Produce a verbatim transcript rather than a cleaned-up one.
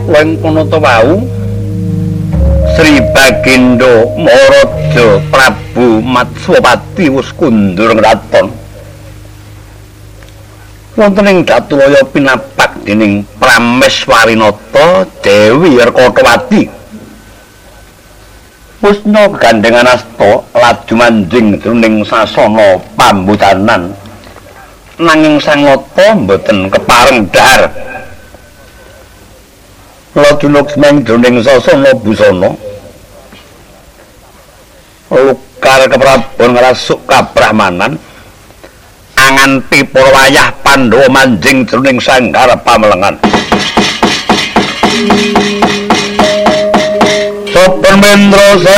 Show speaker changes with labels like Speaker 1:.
Speaker 1: lan kono to wau Sri Bagindo Maraja Prabu Matswapati wis kundur kraton. Wonten ing Datulaya pinapak dening Prameswarinata Dewi Rekatawati. Pusna gandengan asta laju manjing jroning sasana pambutanan. Nanging sang nata mboten kepareng dhahar. Lajunuk semeng jroning sasana busana. Lukar keprabon ngrasuk kabrahmanan anganti para wayah Pandhawa manjing jroning sanggar pamelengan. Sopen Mendra